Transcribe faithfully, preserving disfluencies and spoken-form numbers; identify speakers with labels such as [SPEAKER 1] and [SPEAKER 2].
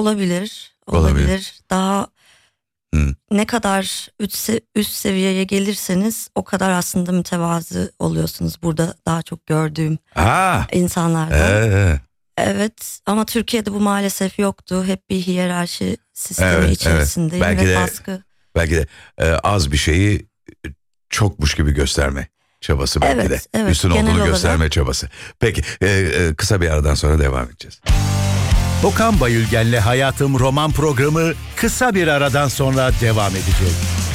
[SPEAKER 1] Olabilir. Olabilir.
[SPEAKER 2] Olabilir.
[SPEAKER 1] Daha
[SPEAKER 2] Hı.
[SPEAKER 1] ne kadar üst, üst seviyeye gelirseniz o kadar aslında mütevazı oluyorsunuz. Burada daha çok gördüğüm
[SPEAKER 2] Ha.
[SPEAKER 1] insanlarda.
[SPEAKER 2] Ee.
[SPEAKER 1] Evet ama Türkiye'de bu maalesef yoktu. Hep bir hiyerarşi sistemi
[SPEAKER 2] Evet,
[SPEAKER 1] içerisindeyim
[SPEAKER 2] evet. Belki
[SPEAKER 1] ve
[SPEAKER 2] de,
[SPEAKER 1] baskı.
[SPEAKER 2] Belki de e, az bir şeyi çokmuş gibi gösterme çabası belki
[SPEAKER 1] Evet,
[SPEAKER 2] de.
[SPEAKER 1] evet,
[SPEAKER 2] Üstün
[SPEAKER 1] genel
[SPEAKER 2] olduğunu
[SPEAKER 1] olarak.
[SPEAKER 2] gösterme çabası. Peki e, e, kısa bir aradan sonra devam edeceğiz.
[SPEAKER 3] Okan Bayülgen'le Hayatım roman programı kısa bir aradan sonra devam edecek.